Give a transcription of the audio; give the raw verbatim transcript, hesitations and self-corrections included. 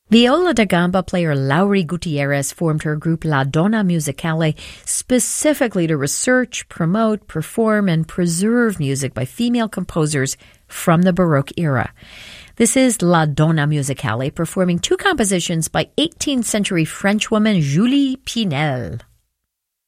Viola da Gamba player Lauri Gutierrez formed her group La Donna Musicale specifically to research, promote, perform, and preserve music by female composers from the Baroque era. This is La Donna Musicale performing two compositions by eighteenth century French woman Julie Pinel.